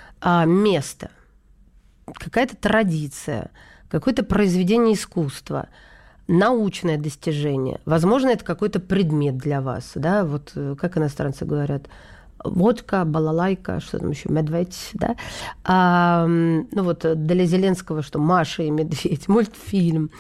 S3: место, какая-то традиция, какое-то произведение искусства, научное достижение. Возможно, это какой-то предмет для вас. Да? Вот как иностранцы говорят, водка, балалайка, что там еще, медведь. Да? А, ну вот для Зеленского, что Маша и медведь, мультфильм.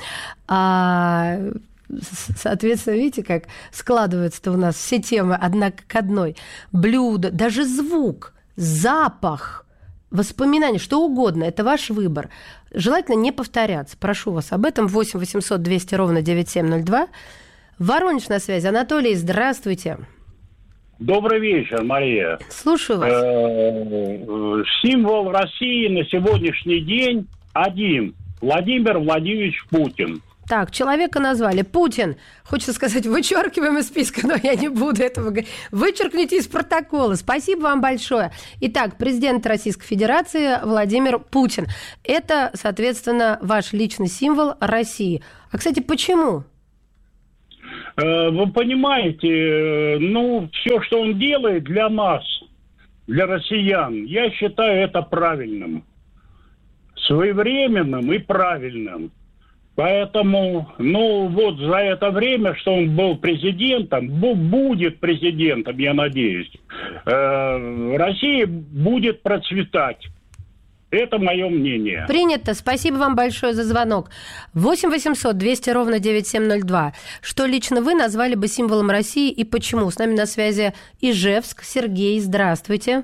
S3: А, соответственно, видите, как складываются-то у нас все темы одна к одной. Блюдо, даже звук, запах, воспоминания, что угодно, это ваш выбор. Желательно не повторяться. Прошу вас об этом. восемь восемьсот двести ровно девяносто семь ноль два. Воронеж на связи. Анатолий, здравствуйте.
S13: Добрый вечер, Мария.
S3: Слушаю вас.
S13: Символ России на сегодняшний день один. Владимир Владимирович Путин.
S3: Так, человека назвали Путин. Хочется сказать, вычеркиваем из списка, но я не буду этого говорить. Вычеркните из протокола. Спасибо вам большое. Итак, президент Российской Федерации Владимир Путин. Это, соответственно, ваш личный символ России. А, кстати, почему?
S13: Вы понимаете, ну, все, что он делает для нас, для россиян, я считаю это правильным. Своевременным и правильным. Поэтому, ну, вот за это время, что он был президентом, будет президентом, я надеюсь, э, Россия будет процветать. Это мое мнение.
S3: Принято. Спасибо вам большое за звонок. восемь восемьсот двести ровно девяносто семь ноль два. Что лично вы назвали бы символом России и почему? С нами на связи Ижевск. Сергей, здравствуйте.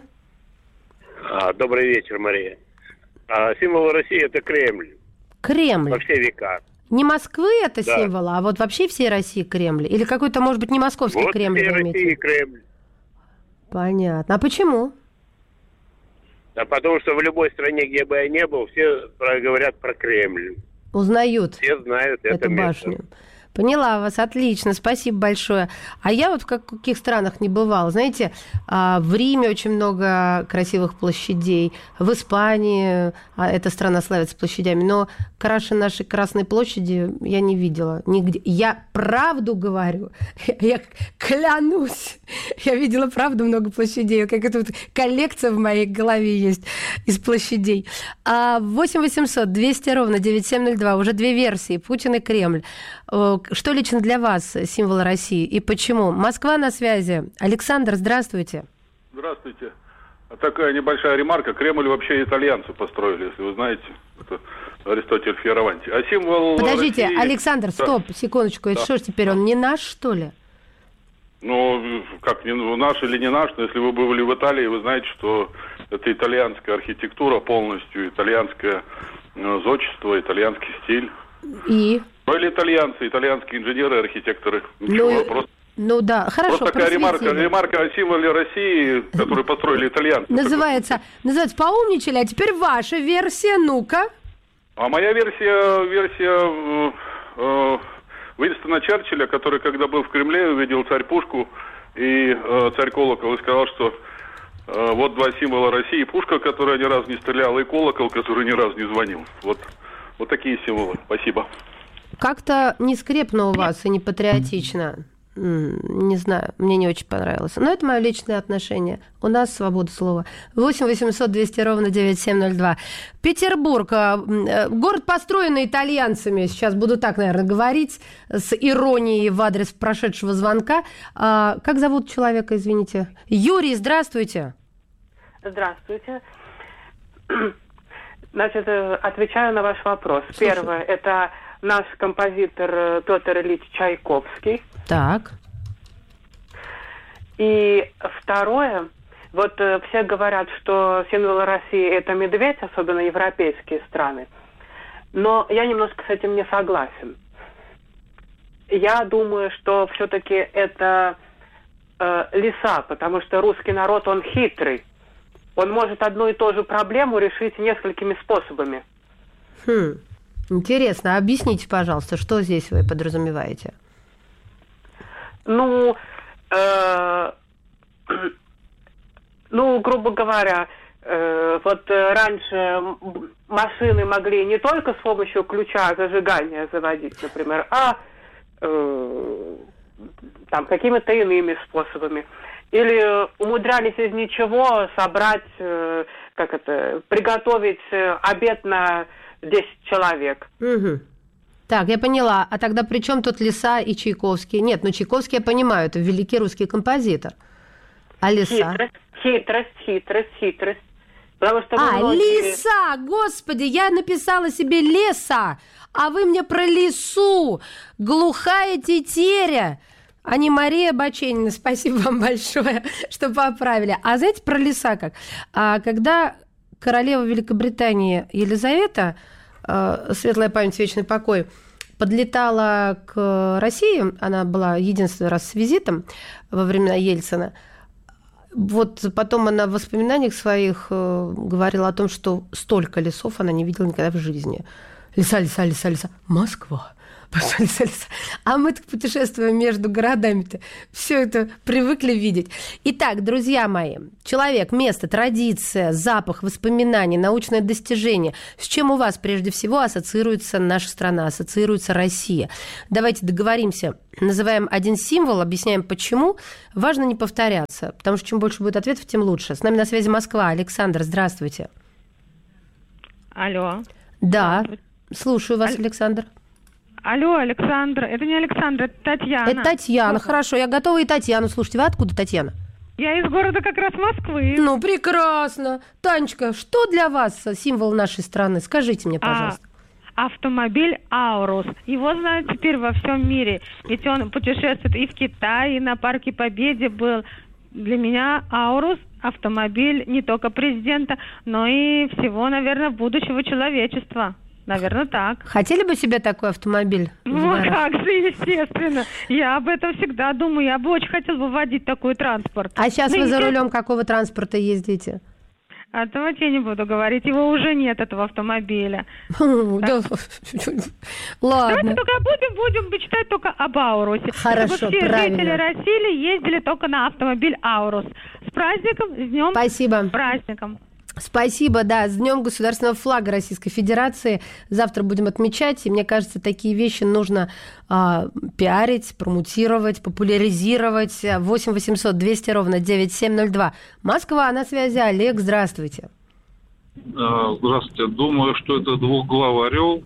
S14: А, добрый вечер, Мария. А, символ России – это Кремль.
S3: Кремль.
S14: Во все века.
S3: Не Москвы это
S14: да.
S3: символ, а вот вообще всей России Кремль? Или какой-то, может быть, не московский
S14: вот
S3: Кремль?
S14: Вот всей России Кремль.
S3: Понятно. А почему?
S14: А потому что в любой стране, где бы я ни был, все говорят про Кремль.
S3: Узнают.
S14: Все знают это
S3: эту
S14: место.
S3: Башню. Поняла вас, отлично, спасибо большое. А я вот в каких странах не бывала. Знаете, в Риме очень много красивых площадей, в Испании, эта страна славится площадями, но краше нашей Красной площади я не видела нигде. Я правду говорю, я клянусь, я видела правду много площадей, как это вот коллекция в моей голове есть из площадей. восемь восемьсот двести ровно девяносто семь ноль два, уже две версии, Путин и Кремль. Что лично для вас символ России и почему? Москва на связи. Александр, здравствуйте.
S15: Здравствуйте. Такая небольшая ремарка. Кремль вообще итальянцы построили, если вы знаете. Это Аристотель Фиораванти. А символ
S3: Подождите,
S15: России...
S3: Александр, стоп, да. секундочку. Это да. что ж теперь, он не наш, что ли?
S15: Ну, как, не наш или не наш, но если вы были в Италии, вы знаете, что это итальянская архитектура полностью, итальянское зодчество, итальянский стиль.
S3: И...
S15: Были итальянцы, итальянские инженеры, архитекторы. Ничего,
S3: ну,
S15: просто...
S3: ну да, хорошо,
S15: просто такая ремарка, ремарка о символе России, которую построили итальянцы.
S3: Называется, называется «Поумничали», а теперь ваша версия, ну-ка.
S15: А моя версия, версия э, Уинстона Черчилля, который, когда был в Кремле, увидел царь-пушку и э, царь-колокол, и сказал, что э, вот два символа России: пушка, которая ни разу не стреляла, и колокол, который ни разу не звонил. Вот, вот такие символы. Спасибо.
S3: Как-то не скрепно у вас и не патриотично. Не знаю, мне не очень понравилось. Но это мое личное отношение. У нас свобода слова. восемь восемьсот двести ровно девяносто семь ноль два. Петербург. Город, построенный итальянцами. Сейчас буду так, наверное, говорить с иронией в адрес прошедшего звонка. Как зовут человека, извините? Юрий, здравствуйте.
S16: Здравствуйте. Значит, отвечаю на ваш вопрос.
S3: Слушай.
S16: Первое, это наш композитор Петр Ильич Чайковский.
S3: Так.
S16: И второе, вот э, все говорят, что символ России это медведь, особенно европейские страны. Но я немножко с этим не согласен. Я думаю, что все-таки это э, лиса, потому что русский народ, он хитрый. Он может одну и ту же проблему решить несколькими способами.
S3: Хм. Интересно. Объясните, пожалуйста, что здесь вы подразумеваете?
S16: Ну, э, ну, грубо говоря, э, вот раньше машины могли не только с помощью ключа зажигания заводить, например, а э, там какими-то иными способами. Или умудрялись из ничего собрать, э, как это, приготовить обед на десять человек.
S3: Угу. Так, я поняла. А тогда при чем тут Лиса и Чайковский? Нет, ну Чайковский я понимаю, это великий русский композитор. А Лиса?
S16: Хитрость, хитрость, хитрость, хитрость. Потому что
S3: а,
S16: многие...
S3: Лиса! Господи, я написала себе Леса, а вы мне про Лису. Глухая тетеря. А не Мария Баченина. Спасибо вам большое, что поправили. А знаете про Лиса как? А когда королева Великобритании Елизавета, светлая память, вечный покой, подлетала к России, она была единственный раз с визитом во времена Ельцина, Вот потом она в воспоминаниях своих э, говорила о том, что столько лесов она не видела никогда в жизни. Леса, леса, леса, леса. Москва. Леса, леса. А мы так путешествуем между городами-то. Все это привыкли видеть. Итак, друзья мои, человек, место, традиция, запах, воспоминания, научное достижение. С чем у вас прежде всего ассоциируется наша страна, ассоциируется Россия? Давайте договоримся. Называем один символ, объясняем почему. Важно не повторяться, потому что чем больше будет ответов, тем лучше. С нами на связи Москва. Александр, здравствуйте.
S17: Алло.
S3: Да, слушаю вас,
S17: Аль...
S3: Александр.
S17: Алло, Александр. Это не Александр, это Татьяна.
S3: Это Татьяна, хорошо. Я готова и Татьяну слушать. Вы откуда, Татьяна?
S17: Я из города как раз Москвы.
S3: Ну, прекрасно. Танечка, что для вас символ нашей страны? Скажите мне, пожалуйста.
S17: А, автомобиль Аурус. Его знают теперь во всем мире. Ведь он путешествует и в Китае, и на Парке Победы был. Для меня Аурус – автомобиль не только президента, но и всего, наверное, будущего человечества. Наверное, так.
S3: Хотели бы себе такой автомобиль?
S17: Ну, как же, естественно. Я об этом всегда думаю. Я бы очень хотела бы водить такой транспорт.
S3: А сейчас
S17: ну,
S3: вы за рулем какого транспорта ездите?
S17: А давайте я не буду говорить. Его уже нет, этого автомобиля.
S3: Ладно.
S17: Давайте только будем, будем мечтать только об Аурусе.
S3: Хорошо,
S17: чтобы все
S3: правильно.
S17: жители России ездили только на автомобиль Аурус. С праздником, с днем.
S3: Спасибо.
S17: С праздником.
S3: Спасибо, да, с Днем государственного флага Российской Федерации. Завтра будем отмечать, и мне кажется, такие вещи нужно а, пиарить, промутировать, популяризировать. восемь восемьсот двести ровно девять семь ноль два. Москва, на связи. Олег, здравствуйте.
S18: Здравствуйте. Думаю, что это двухглавый орел,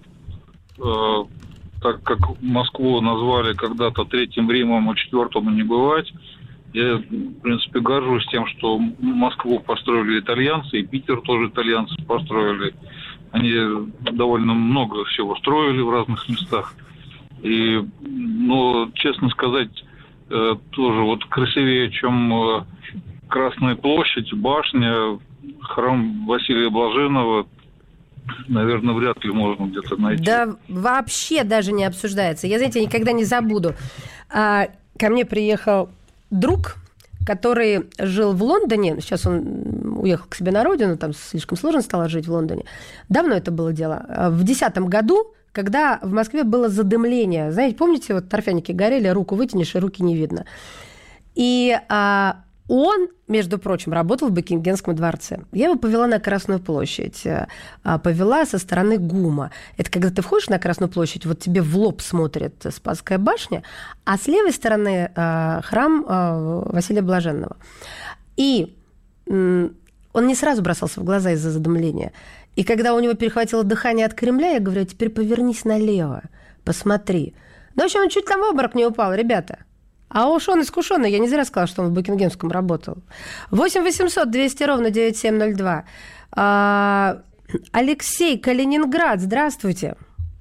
S18: так как Москву назвали когда-то Третьим Римом, а четвертому не бывать. Я, в принципе, горжусь тем, что Москву построили итальянцы, и Питер тоже итальянцы построили. Они довольно много всего строили в разных местах. И, ну, честно сказать, тоже вот красивее, чем Красная площадь, башня, храм Василия Блаженного, наверное, вряд ли можно где-то найти.
S3: Да вообще даже не обсуждается. Я, знаете, никогда не забуду. А, ко мне приехал друг, который жил в Лондоне, сейчас он уехал к себе на родину, там слишком сложно стало жить в Лондоне. Давно это было дело. В десятом году, когда в Москве было задымление, знаете, помните, вот торфяники горели, руку вытянешь, и руки не видно. И а, он, между прочим, работал в Букингемском дворце. Я его повела на Красную площадь, а, повела со стороны ГУМа. Это когда ты входишь на Красную площадь, вот тебе в лоб смотрит Спасская башня, а с левой стороны а, храм а, Василия Блаженного. И м, он не сразу бросался в глаза из-за задымления. И когда у него перехватило дыхание от Кремля, я говорю, теперь повернись налево, посмотри. Ну, в общем, он чуть там в обморок не упал, ребята. А уж он искушенный, я не зря сказала, что он в Букингемском работал. восемь восемьсот двести ровно девять семь ноль два. А, Алексей, Калининград, здравствуйте.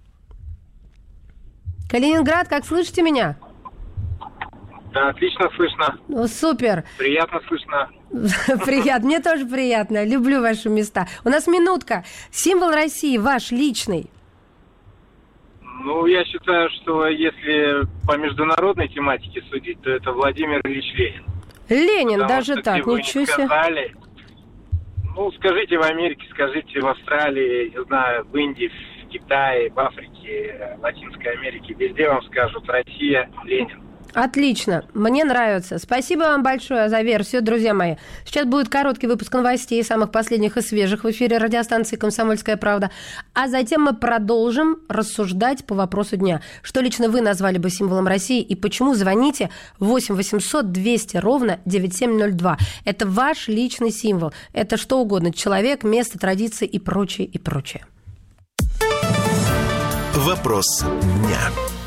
S3: Калининград, как слышите меня?
S19: Да, отлично слышно.
S3: Ну, супер.
S19: Приятно слышно.
S3: Приятно, мне тоже приятно. Люблю ваши места. У нас минутка. Символ России ваш личный.
S19: Ну, я считаю, что если по международной тематике судить, то это Владимир Ильич Ленин.
S3: Ленин,
S19: Потому
S3: даже
S19: что,
S3: так, ничего себе.
S19: Ну, скажите в Америке, скажите в Австралии, не знаю, в Индии, в Китае, в Африке, в Латинской Америке, везде вам скажут Россия, Ленин.
S3: Отлично, мне нравится. Спасибо вам большое за версию, друзья мои. Сейчас будет короткий выпуск новостей, самых последних и свежих в эфире радиостанции «Комсомольская правда». А затем мы продолжим рассуждать по вопросу дня. Что лично вы назвали бы символом России и почему? Звоните восемь восемьсот двести ровно девять семь ноль два. Это ваш личный символ. Это что угодно. Человек, место, традиции и прочее, и прочее.
S2: Вопрос дня.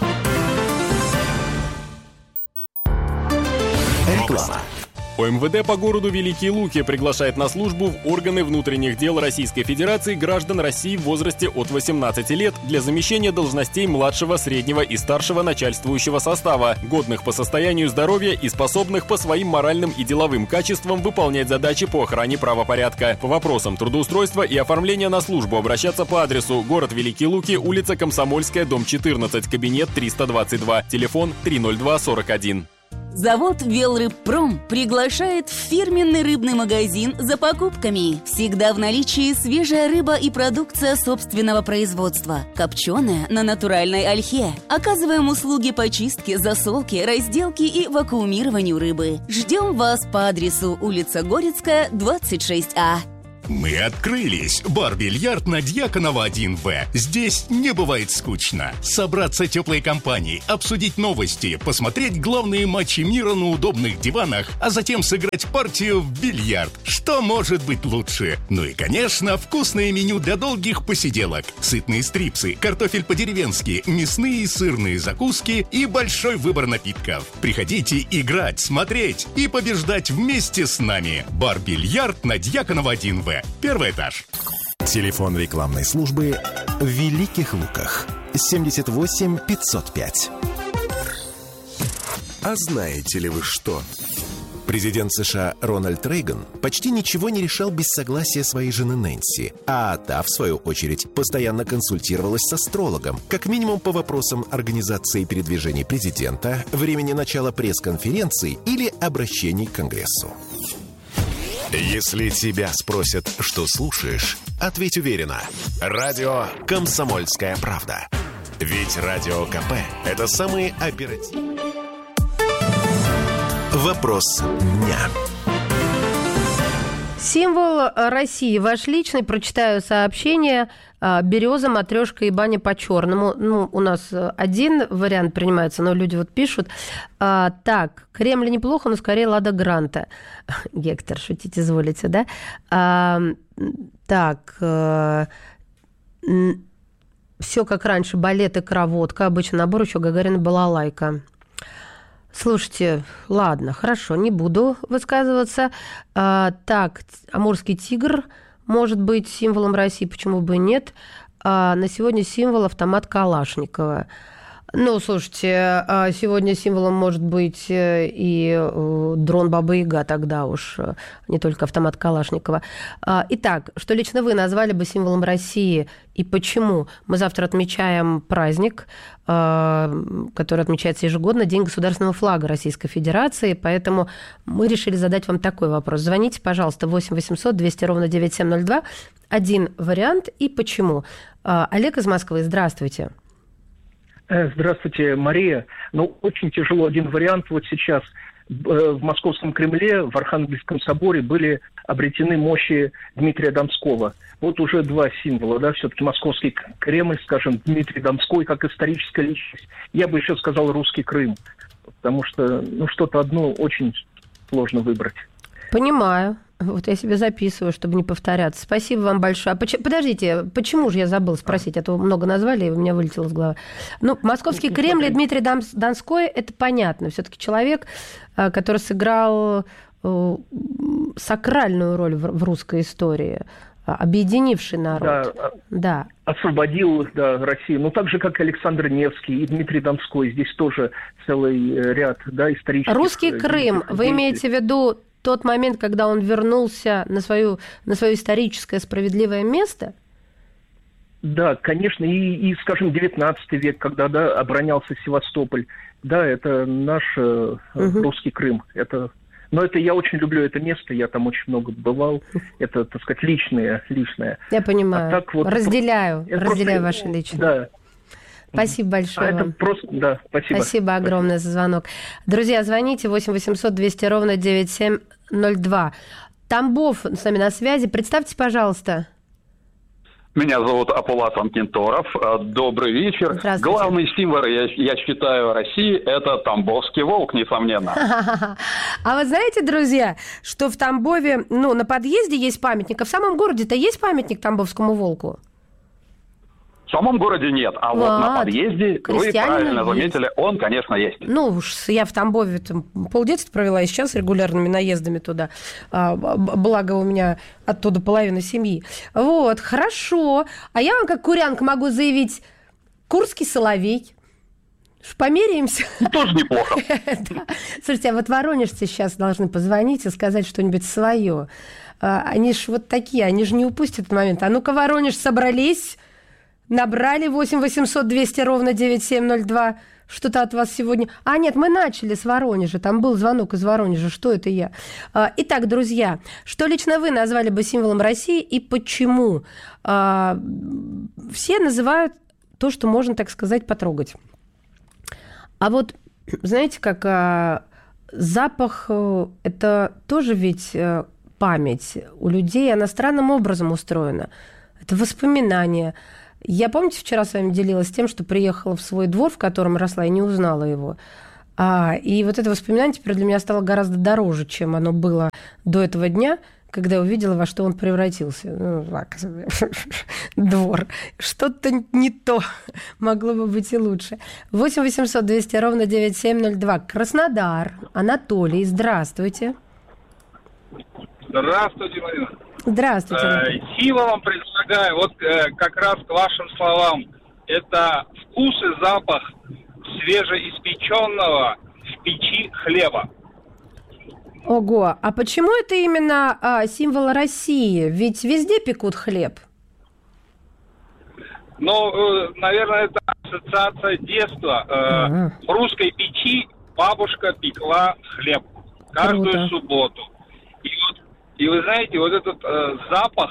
S2: Реклама.
S20: О эм вэ дэ по городу Великие Луки приглашает на службу в органы внутренних дел Российской Федерации граждан России в возрасте от восемнадцати лет для замещения должностей младшего, среднего и старшего начальствующего состава, годных по состоянию здоровья и способных по своим моральным и деловым качествам выполнять задачи по охране правопорядка. По вопросам трудоустройства и оформления на службу обращаться по адресу город Великие Луки, улица Комсомольская, дом четырнадцать, кабинет триста двадцать два, телефон три ноль два сорок один.
S21: Завод «Велрыбпром» приглашает в фирменный рыбный магазин за покупками. Всегда в наличии свежая рыба и продукция собственного производства. Копченая на натуральной ольхе. Оказываем услуги по чистке, засолке, разделке и вакуумированию рыбы. Ждем вас по адресу улица Горецкая, двадцать шесть А.
S22: Мы открылись. Бар-бильярд на Дьяконова один В. Здесь не бывает скучно. Собраться теплой компанией, обсудить новости, посмотреть главные матчи мира на удобных диванах, а затем сыграть партию в бильярд. Что может быть лучше? Ну и, конечно, вкусное меню для долгих посиделок. Сытные стрипсы, картофель по-деревенски, мясные и сырные закуски и большой выбор напитков. Приходите играть, смотреть и побеждать вместе с нами. Бар-бильярд на Дьяконова один В. Первый этаж.
S2: Телефон рекламной службы в Великих Луках. семьдесят восемь пятьсот пять. А знаете ли вы что? Президент США Рональд Рейган почти ничего не решал без согласия своей жены Нэнси, а та, в свою очередь, постоянно консультировалась с астрологом, как минимум по вопросам организации передвижений президента, времени начала пресс-конференций или обращений к Конгрессу. Если тебя спросят, что слушаешь, ответь уверенно. Радио «Комсомольская правда». Ведь Радио КП – это самые оперативные... Вопрос дня.
S3: Символ России ваш личный. Прочитаю сообщение. Береза, матрешка и баня по-черному. Ну, у нас один вариант принимается, но люди вот пишут. А, так, Кремль неплохо, но скорее Лада Гранта. Гектор, шутить изволите, да? А, так, а, все как раньше, балет и кровотка. Обычно набор еще Гагарина, балалайка. Слушайте, ладно, хорошо, не буду высказываться. А, так, амурский тигр может быть символом России, почему бы и нет. А, на сегодня символ автомат Калашникова. Ну, слушайте, сегодня символом может быть и дрон Баба-Яга, тогда уж, не только автомат Калашникова. Итак, что лично вы назвали бы символом России и почему? Мы завтра отмечаем праздник, который отмечается ежегодно, День государственного флага Российской Федерации, поэтому мы решили задать вам такой вопрос. Звоните, пожалуйста, восемь восемьсот двести ровно девяносто семь ноль два. Один вариант и почему. Олег из Москвы, здравствуйте.
S23: Здравствуйте, Мария. Ну, очень тяжело. Один вариант. Вот сейчас в Московском Кремле, в Архангельском соборе были обретены мощи Дмитрия Донского. Вот уже два символа, да, все-таки Московский Кремль, скажем, Дмитрий Донской, как историческая личность. Я бы еще сказал русский Крым, потому что, ну, что-то одно очень сложно выбрать.
S3: Понимаю. Вот я себе записываю, чтобы не повторяться. Спасибо вам большое. А поч- подождите, почему же я забыла спросить? А то много назвали, и у меня вылетело с головы. Ну, Московский Кремль и Дмитрий Донской, это понятно. Все-таки человек, который сыграл сакральную роль в русской истории, объединивший народ.
S23: Да,
S3: да.
S23: Освободил, да, Россию. Ну, так же, как Александр Невский и Дмитрий Донской. Здесь тоже целый ряд, да, исторических...
S3: Русский Крым, вы имеете в виду тот момент, когда он вернулся на, свою, на свое историческое справедливое место?
S23: Да, конечно, и, и, скажем, девятнадцатый век, когда, да, оборонялся Севастополь. Да, это наш э, угу. русский Крым. Это, но это я очень люблю это место, я там очень много бывал. Это, так сказать, личное, личное.
S3: Я понимаю. А так вот,
S23: разделяю,
S3: разделяю просто, ваше личное.
S23: Да.
S3: Спасибо большое
S23: а
S3: вам.
S23: Это просто, да, спасибо.
S3: Спасибо огромное за звонок. Друзья, звоните восемь восемьсот двести ровно девяносто семь ноль два. Тамбов с нами на связи. Представьте, пожалуйста.
S24: Меня зовут Апуласан Кенторов. Добрый вечер. Главный символ, я, я считаю, России – это Тамбовский волк, несомненно.
S3: А вы знаете, друзья, что в Тамбове, ну, на подъезде есть памятник, а в самом городе-то есть памятник Тамбовскому волку?
S24: В самом городе нет, а вот, вот на подъезде, вы правильно заметили, он, конечно, есть.
S3: Ну уж я в Тамбове там полдетства провела, и сейчас регулярными наездами туда. А, благо у меня оттуда половина семьи. Вот, хорошо. А я вам, как курянка, могу заявить, Курский соловей. Померяемся?
S24: Тоже неплохо.
S3: Слушайте, а вот воронежцы сейчас должны позвонить и сказать что-нибудь свое. Они ж вот такие, они же не упустят этот момент. А ну-ка, Воронеж, собрались... Набрали восемь восемьсот двести ровно девяносто семь ноль два. что-то от вас сегодня... А, нет, мы начали с Воронежа, там был звонок из Воронежа, что это я? Итак, друзья, что лично вы назвали бы символом России и почему? Все называют то, что можно, так сказать, потрогать. А вот, знаете, как запах, это тоже ведь память у людей, она странным образом устроена. Это воспоминания. Я, помните, вчера с вами делилась тем, что приехала в свой двор, в котором росла, и не узнала его. А, и вот это воспоминание теперь для меня стало гораздо дороже, чем оно было до этого дня, когда я увидела, во что он превратился. Ну, так себе. Двор. Что-то не то. Могло бы быть и лучше. восемь восемьсот двести ровно девяносто семь ноль два. Краснодар. Анатолий, здравствуйте.
S1: Здравствуйте, Марина.
S3: Здравствуйте.
S1: Э, символом предлагаю, вот э, как раз к вашим словам, это вкус и запах свежеиспеченного в печи хлеба.
S3: Ого, а почему это именно а, символ России? Ведь везде пекут хлеб.
S1: Ну, э, наверное, это ассоциация детства. Э, ага. В русской печи бабушка пекла хлеб каждую Круто. субботу. И вот, и вы знаете, вот этот э, запах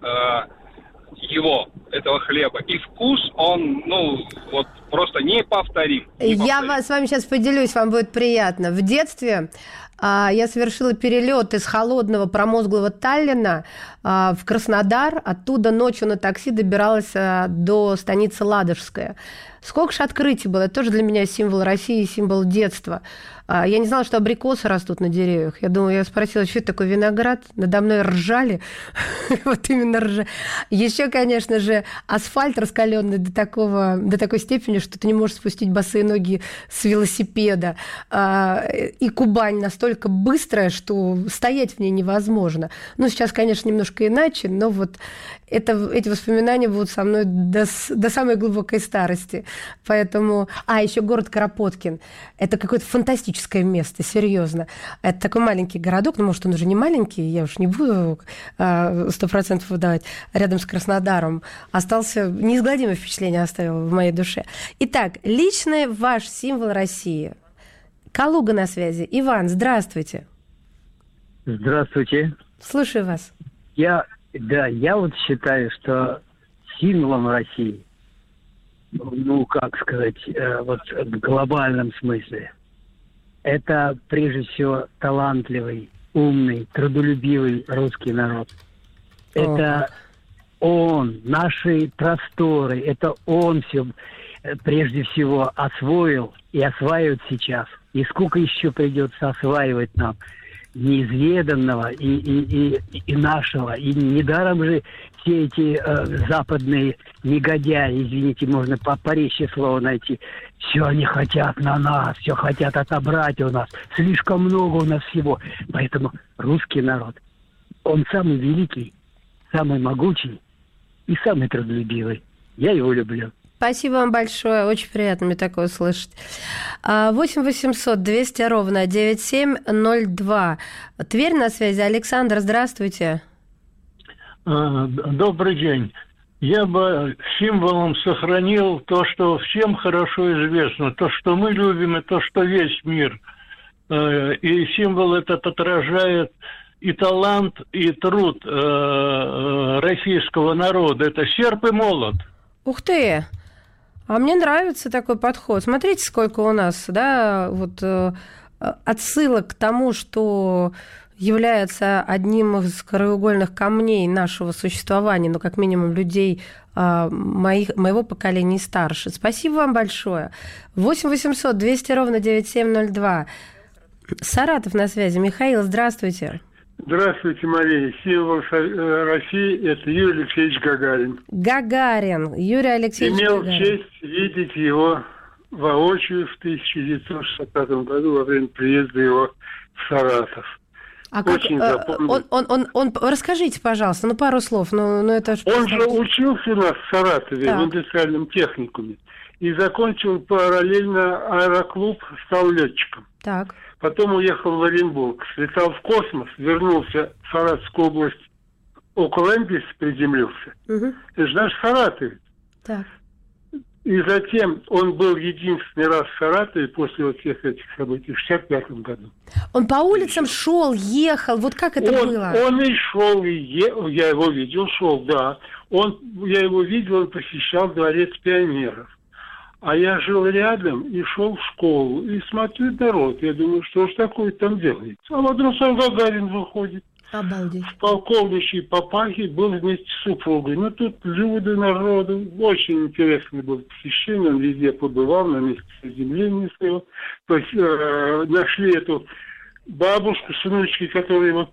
S1: э, его, этого хлеба, и вкус, он, ну, вот просто неповторим. неповторим.
S3: Я вас, с вами сейчас поделюсь, вам будет приятно. В детстве а, я совершила перелет из холодного промозглого Таллина а, в Краснодар. Оттуда ночью на такси добиралась а, до станицы Ладожская. Сколько же открытий было. Это тоже для меня символ России, символ детства. Я не знала, что абрикосы растут на деревьях. Я думаю, я спросила, что это такое виноград? Надо мной ржали. Вот именно ржали. Еще, конечно же, асфальт раскаленный до, такого, до такой степени, что ты не можешь спустить босые ноги с велосипеда. И Кубань настолько быстрая, что стоять в ней невозможно. Ну, сейчас, конечно, немножко иначе, но вот это, эти воспоминания будут со мной до, до самой глубокой старости. Поэтому... А, еще город Кропоткин. Это какое-то фантастическое место, серьезно. Это такой маленький городок, ну, может, он уже не маленький, я уж не буду сто процентов выдавать, рядом с Краснодаром. Остался... Неизгладимое впечатление оставил в моей душе. Итак, личный ваш символ России. Калуга на связи. Иван, здравствуйте.
S4: Здравствуйте.
S3: Слушаю вас.
S4: Я... Да, я вот считаю, что символом России, ну, как сказать, вот в глобальном смысле, это прежде всего талантливый, умный, трудолюбивый русский народ. Это он, наши просторы, это он все прежде всего освоил и осваивает сейчас. И сколько еще придется осваивать нам неизведанного и, и, и, и нашего. И недаром же все эти э, западные негодяи, извините, можно по поречи слова найти, все они хотят на нас, все хотят отобрать у нас. Слишком много у нас всего. Поэтому русский народ, он самый великий, самый могучий и самый трудолюбивый. Я его люблю.
S3: Спасибо вам большое, очень приятно мне такое слышать. восемь восемьсот двести ровно девяносто семь ноль два. Тверь на связи. Александр, здравствуйте.
S6: Добрый день. Я бы символом сохранил то, что всем хорошо известно, то, что мы любим, и то, что весь мир. И символ этот отражает и талант, и труд российского народа. Это серп и молот.
S3: Ух ты! А мне нравится такой подход. Смотрите, сколько у нас, да, вот э, отсылок к тому, что является одним из краеугольных камней нашего существования, ну, как минимум, людей э, моих, моего поколения и старше. Спасибо вам большое. восемь восемьсот двести ровно девяносто семь ноль два. Саратов на связи. Михаил, здравствуйте.
S7: Здравствуйте, Мария. Символ России – это Юрий Алексеевич Гагарин.
S3: Гагарин. Юрий Алексеевич
S7: Имел
S3: Гагарин.
S7: честь видеть его воочию в тысяча девятьсот шестидесятом году во время приезда его в Саратов.
S3: А Очень как, запомнил. Он, он, он, он, расскажите, пожалуйста, ну пару слов. Ну, ну это
S7: он же учился у нас в Саратове, так. в индустриальном техникуме. И закончил параллельно аэроклуб, стал летчиком.
S3: Так.
S7: Потом уехал в Оренбург, слетал в космос, вернулся в Саратовскую область, около Эмбис приземлился. Угу. Это же наш Саратов.
S3: Так.
S7: И затем он был единственный раз в Саратове после вот всех этих событий в шестьдесят пятом году.
S3: Он по улицам шел, ехал, вот как это
S7: он,
S3: было?
S7: Он и шел, и е... я его видел, шел, да. Он, я его видел, он посещал Дворец пионеров. А я жил рядом и шел в школу, и смотрю народ. Я думаю, что ж такое там делается? А вот Руслан Гагарин выходит.
S3: Обалдеть.
S7: В полковничьей папахе был вместе с супругой. Ну, тут люди, народу. Очень интересное было посещение. Он везде побывал, на месте заземления своего. То есть э, нашли эту бабушку с внучкой, которая его